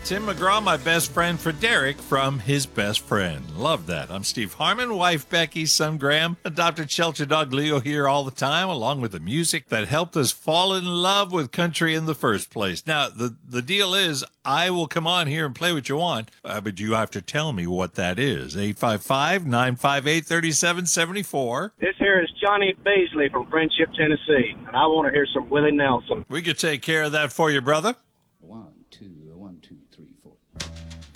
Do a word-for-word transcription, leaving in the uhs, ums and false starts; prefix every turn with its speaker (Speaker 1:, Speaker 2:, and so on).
Speaker 1: Tim McGraw, my best friend, for Derek from his best friend. Love that. I'm Steve Harmon, wife Becky, son Graham, adopted shelter dog Leo here all the time, along with the music that helped us fall in love with country in the first place. Now, the, the deal is, I will come on here and play what you want, uh, but you have to tell me what that is. eight five five, nine five eight, three seven seven four.
Speaker 2: This here is Johnny Beasley from Friendship, Tennessee, and I want to hear some Willie Nelson.
Speaker 1: We could take care of that for you, brother.